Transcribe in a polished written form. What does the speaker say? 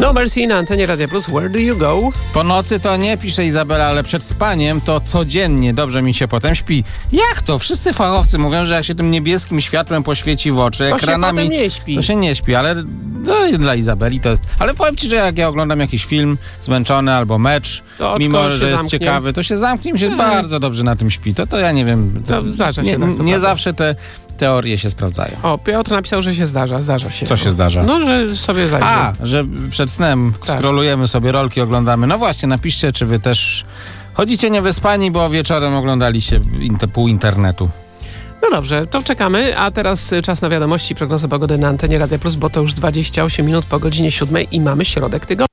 No Mercy na antenie Radia Plus. Where do you go? Po nocy to nie, pisze Izabela, ale przed spaniem to codziennie dobrze mi się potem śpi. Jak to? Wszyscy fachowcy mówią, że jak się tym niebieskim światłem poświeci w oczy, To ekranami, się potem nie śpi. to się nie śpi, ale dla Izabeli to jest... Ale powiem ci, że jak ja oglądam jakiś film zmęczony albo mecz, To mimo oczko że się jest zamknie. ciekawy, to się zamknie, mi się bardzo dobrze na tym śpi. To ja nie wiem. To zdarza się tak, to nie prawda. zawsze te teorie się sprawdzają. O, Piotr napisał, że się zdarza się. Co się zdarza? No, że sobie zajdzie. Że przed snem Tak. scrollujemy sobie rolki, oglądamy. No właśnie, napiszcie, czy wy też chodzicie niewyspani, bo wieczorem oglądaliście pół internetu. No dobrze, to czekamy, a teraz czas na wiadomości, prognozę pogody na antenie Radia Plus, bo to już 28 minut po godzinie 7 i mamy środek tygodnia.